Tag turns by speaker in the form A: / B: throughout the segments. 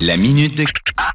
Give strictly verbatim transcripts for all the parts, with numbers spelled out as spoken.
A: La minute de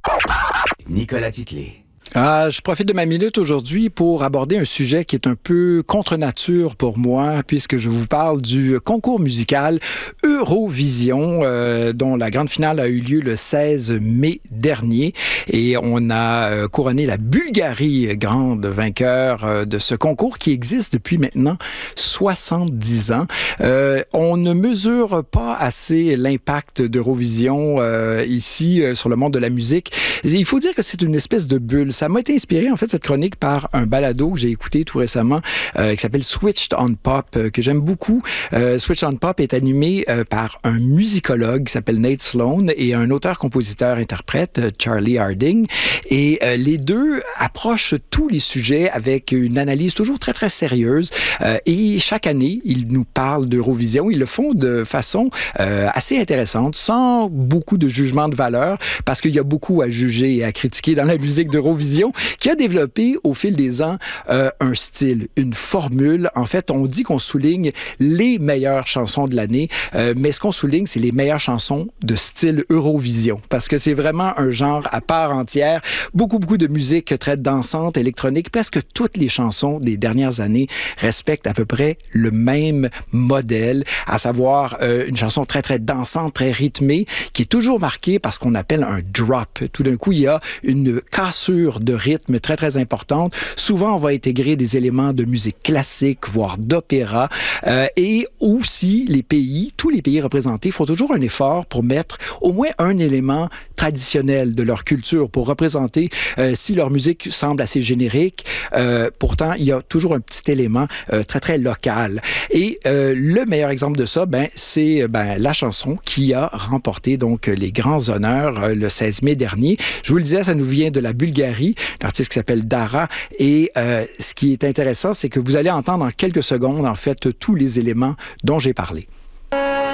A: Nicolas Titley.
B: Ah, je profite de ma minute aujourd'hui pour aborder un sujet qui est un peu contre nature pour moi, puisque je vous parle du concours musical Eurovision, euh, dont la grande finale a eu lieu le seize mai dernier. Et on a euh, couronné la Bulgarie, grande vainqueur euh, de ce concours qui existe depuis maintenant soixante-dix ans. Euh, on ne mesure pas assez l'impact d'Eurovision euh, ici euh, sur le monde de la musique. Il faut dire que c'est une espèce de bulle. Ça m'a été inspiré, en fait, cette chronique par un balado que j'ai écouté tout récemment euh, qui s'appelle Switched on Pop, euh, que j'aime beaucoup. Euh, Switched on Pop est animé euh, par un musicologue qui s'appelle Nate Sloan et un auteur-compositeur-interprète, euh, Charlie Harding. Et euh, les deux approchent tous les sujets avec une analyse toujours très, très sérieuse. Euh, et chaque année, ils nous parlent d'Eurovision. Ils le font de façon euh, assez intéressante, sans beaucoup de jugement de valeur, parce qu'il y a beaucoup à juger et à critiquer dans la musique d'Eurovision, qui a développé au fil des ans euh, un style, une formule. En fait, on dit qu'on souligne les meilleures chansons de l'année, euh, mais ce qu'on souligne, c'est les meilleures chansons de style Eurovision, parce que c'est vraiment un genre à part entière. Beaucoup, beaucoup de musique très dansante, électronique. Presque toutes les chansons des dernières années respectent à peu près le même modèle, à savoir euh, une chanson très, très dansante, très rythmée, qui est toujours marquée par ce qu'on appelle un drop. Tout d'un coup, il y a une cassure de rythme très, très importante. Souvent, on va intégrer des éléments de musique classique, voire d'opéra. Euh, et aussi, les pays, tous les pays représentés font toujours un effort pour mettre au moins un élément traditionnel de leur culture pour représenter, euh, si leur musique semble assez générique, euh, pourtant, il y a toujours un petit élément euh, très, très local. Et euh, le meilleur exemple de ça, ben, c'est ben, la chanson qui a remporté donc les grands honneurs euh, le seize mai dernier. Je vous le disais, ça nous vient de la Bulgarie, l'artiste qui s'appelle Dara. Et euh, ce qui est intéressant, c'est que vous allez entendre en quelques secondes, en fait, tous les éléments dont j'ai parlé.